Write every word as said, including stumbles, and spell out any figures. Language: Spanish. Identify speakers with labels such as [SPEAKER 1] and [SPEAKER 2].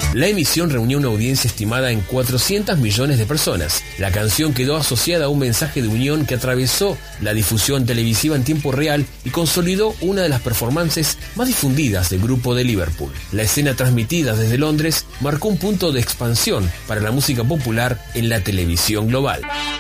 [SPEAKER 1] La emisión reunió una audiencia estimada en cuatrocientos millones de personas. La canción quedó asociada a un mensaje de unión que atravesó la difusión televisiva en tiempo real y consolidó una de las performances más difundidas del grupo de Liverpool. La escena transmitida desde Londres marcó un punto de expansión para la música popular en la televisión global.